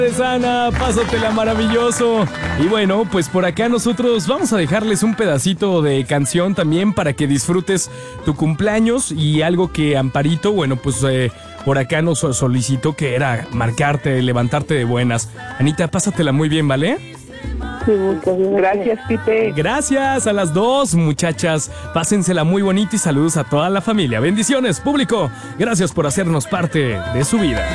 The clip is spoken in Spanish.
Ana, pásatela maravilloso. Y bueno, pues por acá nosotros vamos a dejarles un pedacito de canción también para que disfrutes tu cumpleaños y algo que Amparito, bueno, pues por acá nos solicitó que era marcarte, levantarte de buenas. Anita, pásatela muy bien, ¿vale? Sí, muchas gracias, Pipe. Gracias a las dos, muchachas. Pásensela muy bonita y saludos a toda la familia. Bendiciones, público. Gracias por hacernos parte de su vida.